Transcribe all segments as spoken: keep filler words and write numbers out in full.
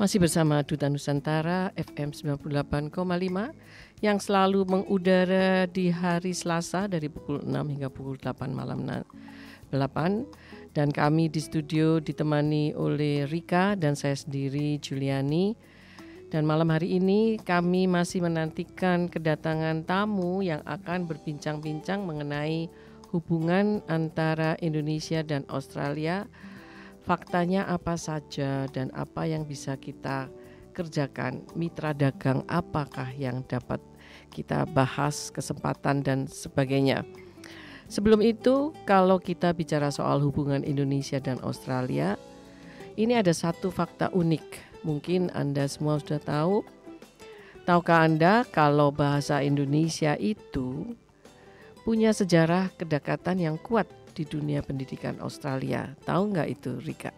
Masih bersama Duta Nusantara F M sembilan puluh delapan koma lima yang selalu mengudara di hari Selasa dari pukul enam hingga pukul delapan malam delapan. Dan kami di studio ditemani oleh Rika dan saya sendiri Juliani. Dan malam hari ini kami masih menantikan kedatangan tamu yang akan berbincang-bincang mengenai hubungan antara Indonesia dan Australia. Faktanya apa saja dan apa yang bisa kita kerjakan, mitra dagang apakah yang dapat kita bahas, kesempatan dan sebagainya. Sebelum itu, kalau kita bicara soal hubungan Indonesia dan Australia, ini ada satu fakta unik. Mungkin Anda semua sudah tahu. Tahukah Anda kalau bahasa Indonesia itu punya sejarah kedekatan yang kuat di dunia pendidikan Australia? Tahu nggak itu, Rika?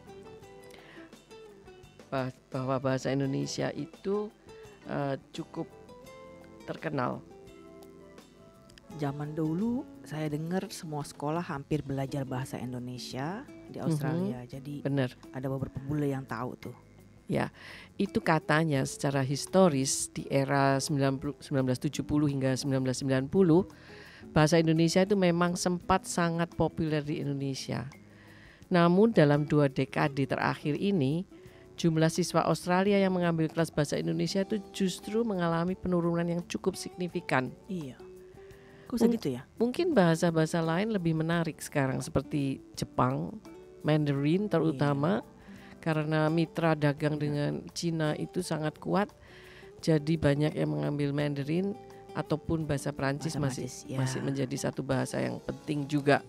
Bahwa bahasa Indonesia itu uh, cukup terkenal. Zaman dulu saya dengar semua sekolah hampir belajar bahasa Indonesia di Australia. Mm-hmm. Jadi benar. Ada beberapa bule yang tahu tuh. Ya, itu katanya secara historis di era sembilan belas tujuh puluh hingga sembilan belas sembilan puluh bahasa Indonesia itu memang sempat sangat populer di Indonesia. Namun dalam dua dekade terakhir ini, jumlah siswa Australia yang mengambil kelas bahasa Indonesia itu justru mengalami penurunan yang cukup signifikan. Iya. Kok bisa gitu ya? Mungkin bahasa-bahasa lain lebih menarik sekarang seperti Jepang, Mandarin terutama. Iya. Karena mitra dagang dengan Cina itu sangat kuat, jadi banyak yang mengambil Mandarin ataupun bahasa Perancis bahasa masih Perancis, ya. masih menjadi satu bahasa yang penting juga.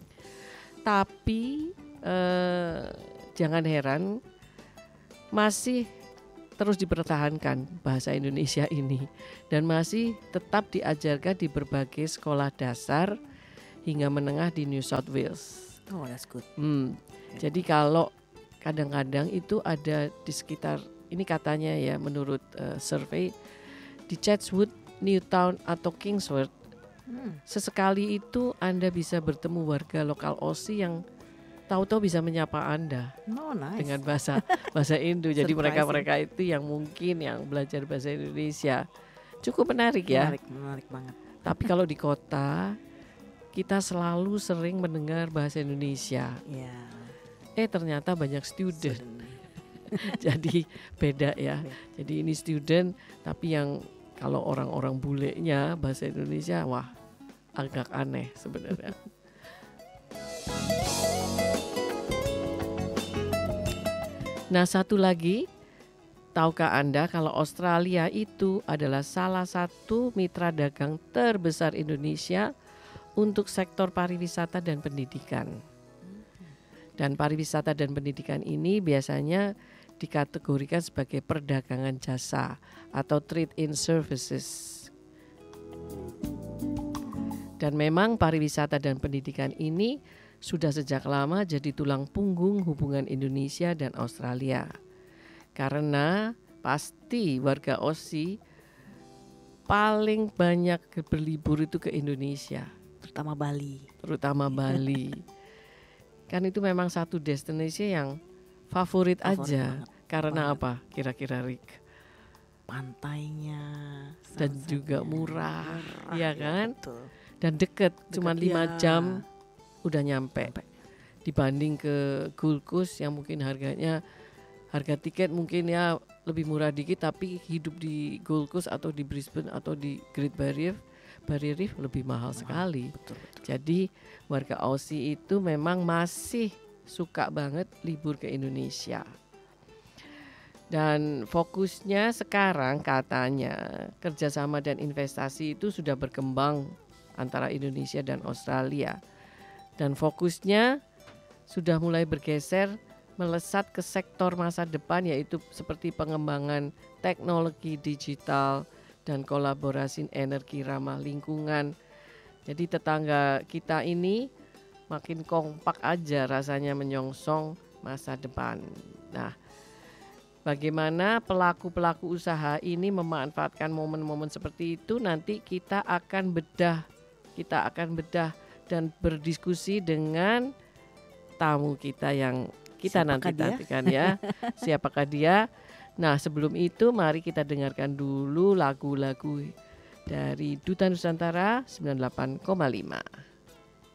Tapi eh, jangan heran, masih terus dipertahankan bahasa Indonesia ini dan masih tetap diajarkan di berbagai sekolah dasar hingga menengah di New South Wales. Oh, that's good. Hmm, okay. Jadi kalau kadang-kadang itu ada di sekitar, ini katanya ya menurut uh, survei di Chatswood, Newtown atau Kingsworth, hmm. sesekali itu Anda bisa bertemu warga lokal Aussie yang tahu-tahu bisa menyapa Anda oh, nice. dengan bahasa bahasa Indo. Jadi mereka-mereka itu yang mungkin yang belajar bahasa Indonesia. Cukup menarik ya. Menarik, menarik banget. Tapi kalau di kota kita selalu sering mendengar bahasa Indonesia. Yeah. Eh ternyata banyak student. Jadi beda ya. Jadi ini student tapi yang kalau orang-orang bulenya bahasa Indonesia wah agak aneh sebenarnya. Nah, satu lagi, tahukah Anda kalau Australia itu adalah salah satu mitra dagang terbesar Indonesia untuk sektor pariwisata dan pendidikan. Dan pariwisata dan pendidikan ini biasanya dikategorikan sebagai perdagangan jasa atau trade in services. Dan memang pariwisata dan pendidikan ini sudah sejak lama jadi tulang punggung hubungan Indonesia dan Australia. Karena pasti warga Aussie paling banyak berlibur itu ke Indonesia. Terutama Bali. Terutama Bali. Kan itu memang satu destinasi yang favorit, favorit aja. Banget. Karena banget. Apa kira-kira Rick? Pantainya. Dan juga murah, murah ya kan? Betul. Dan deket, cuma lima ya. jam udah nyampe. nyampe. Dibanding ke Gold Coast yang mungkin harganya, harga tiket mungkin ya lebih murah dikit, tapi hidup di Gold Coast atau di Brisbane atau di Great Barrier Barrier Reef lebih mahal sekali. Betul, betul. Jadi warga Aussie itu memang masih suka banget libur ke Indonesia. Dan fokusnya sekarang katanya kerjasama dan investasi itu sudah berkembang antara Indonesia dan Australia. Dan fokusnya sudah mulai bergeser melesat ke sektor masa depan, yaitu seperti pengembangan teknologi digital dan kolaborasi energi ramah lingkungan. Jadi tetangga kita ini makin kompak aja rasanya menyongsong masa depan. Nah, bagaimana pelaku-pelaku usaha ini memanfaatkan momen-momen seperti itu, nanti kita akan bedah, kita akan bedah dan berdiskusi dengan tamu kita yang kita Siapakah nanti nantikan ya. Siapakah dia? Nah, sebelum itu mari kita dengarkan dulu lagu-lagu dari Duta Nusantara sembilan puluh delapan koma lima.